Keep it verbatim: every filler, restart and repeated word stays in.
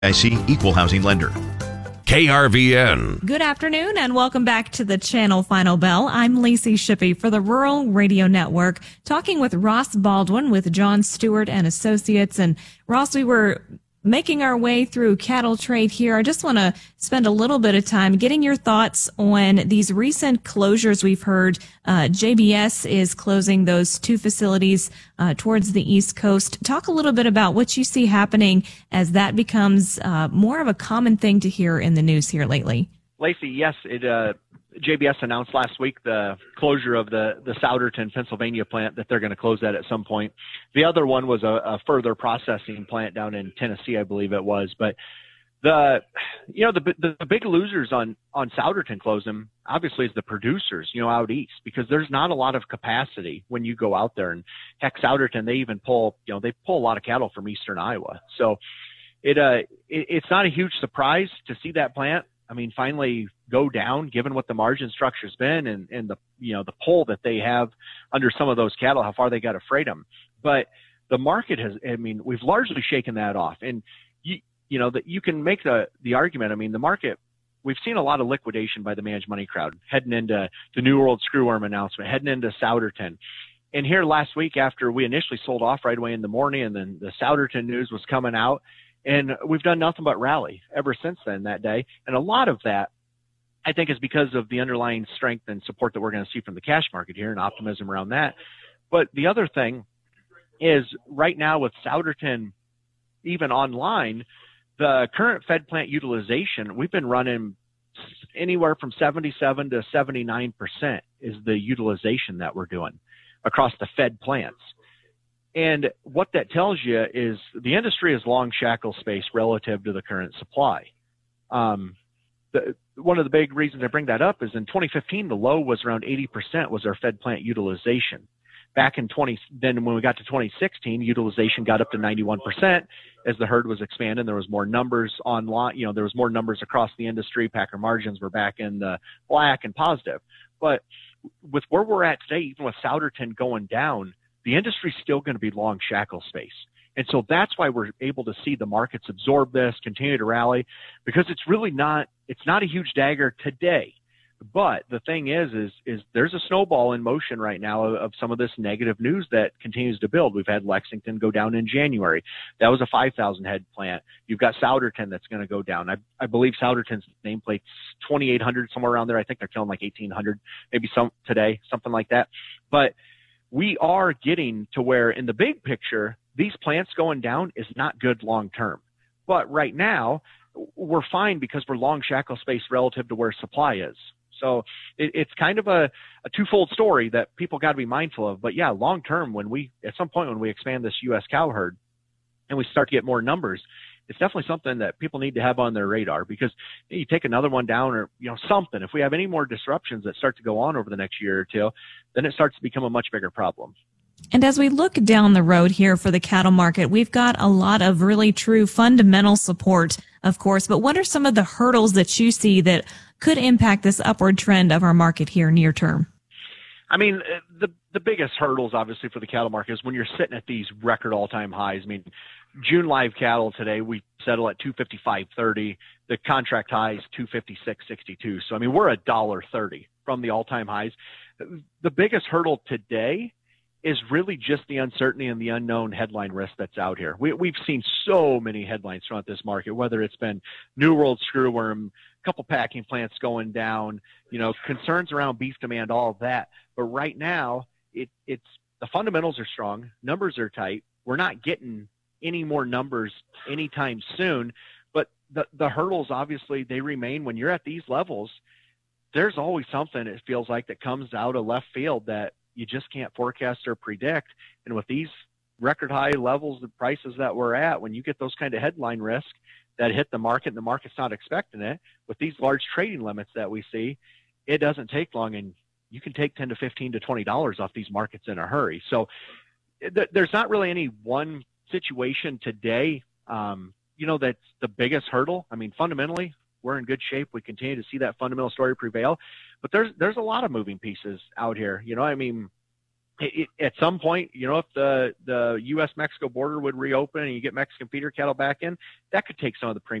I C Equal Housing Lender. K R V N. Good afternoon and welcome back to the Channel Final Bell. I'm Lacey Shippey for the Rural Radio Network, talking with Ross Baldwin with John Stewart and Associates. And Ross, we were making our way through cattle trade here. I just want to spend a little bit of time getting your thoughts on these recent closures we've heard. Uh, J B S is closing those two facilities uh, towards the East Coast. Talk a little bit about what you see happening as that becomes uh, more of a common thing to hear in the news here lately. Lacey, yes, it, uh, J B S announced last week the closure of the, the Souderton, Pennsylvania plant that they're going to close that at some point. The other one was a, a further processing plant down in Tennessee, I believe it was. But the, you know, the, the, the big losers on, on Souderton closing obviously is the producers, you know, out east, because there's not a lot of capacity when you go out there. And heck, Souderton, they even pull, you know, they pull a lot of cattle from eastern Iowa. So it, uh, it, it's not a huge surprise to see that plant, I mean, finally go down, given what the margin structure's been and, and the, you know, the pull that they have under some of those cattle, how far they got to freight them. But the market has, I mean, we've largely shaken that off. And you, you know, that you can make the, the argument. I mean, the market, we've seen a lot of liquidation by the managed money crowd heading into the New World Screwworm announcement, heading into Souderton. And here last week, after we initially sold off right away in the morning, and then the Souderton news was coming out, and we've done nothing but rally ever since then that day. And a lot of that, I think, is because of the underlying strength and support that we're going to see from the cash market here and optimism around that. But the other thing is right now with Souderton, even online, the current Fed plant utilization, we've been running anywhere from seventy-seven to seventy-nine percent is the utilization that we're doing across the Fed plants. And what that tells you is the industry is long shackle space relative to the current supply. Um, the, one of the big reasons I bring that up is in twenty fifteen, the low was around eighty percent was our Fed plant utilization. Back in twenty, then when we got to twenty sixteen, utilization got up to ninety-one percent as the herd was expanding. There was more numbers online, you know, there was more numbers across the industry. Packer margins were back in the black and positive. But with where we're at today, even with Souderton going down, the industry's still going to be long shackle space. And so that's why we're able to see the markets absorb this, continue to rally, because it's really not, it's not a huge dagger today. But the thing is, is, is there's a snowball in motion right now of, of some of this negative news that continues to build. We've had Lexington go down in January. That was a five thousand head plant. You've got Souderton that's going to go down. I, I believe Souderton's nameplate's twenty-eight hundred, somewhere around there. I think they're killing like eighteen hundred, maybe some today, something like that. But we are getting to where in the big picture, these plants going down is not good long term. But right now, we're fine because we're long shackle space relative to where supply is. So it, it's kind of a, a twofold story that people got to be mindful of. But yeah, long term, when we, at some point when we expand this U S cow herd and we start to get more numbers, it's definitely something that people need to have on their radar, because you take another one down or, you know, something, if we have any more disruptions that start to go on over the next year or two, then it starts to become a much bigger problem. And as we look down the road here for the cattle market, we've got a lot of really true fundamental support, of course, but what are some of the hurdles that you see that could impact this upward trend of our market here near term? I mean, the the biggest hurdles, obviously, for the cattle market is when you're sitting at these record all-time highs. I mean, June live cattle today, we settle at two fifty-five thirty. The contract high is two fifty-six sixty-two. So, I mean, we're a dollar thirty from the all-time highs. The biggest hurdle today is really just the uncertainty and the unknown headline risk that's out here. We, we've seen so many headlines throughout this market, whether it's been New World Screwworm, a couple packing plants going down, you know, concerns around beef demand, all of that. But right now, it, it's the fundamentals are strong, numbers are tight. We're not getting any more numbers anytime soon, but the, the hurdles, obviously, they remain. When you're at these levels, there's always something, it feels like, that comes out of left field that you just can't forecast or predict. And with these record high levels of prices that we're at, when you get those kind of headline risk that hit the market and the market's not expecting it, with these large trading limits that we see, it doesn't take long, and you can take ten to fifteen to twenty dollars off these markets in a hurry. So th- there's not really any one situation today, um, you know, that's the biggest hurdle. I mean, fundamentally, we're in good shape. We continue to see that fundamental story prevail, but there's, there's a lot of moving pieces out here. You know, I mean, it, it, at some point, you know, if the, the U S Mexico border would reopen and you get Mexican feeder cattle back in, that could take some of the premium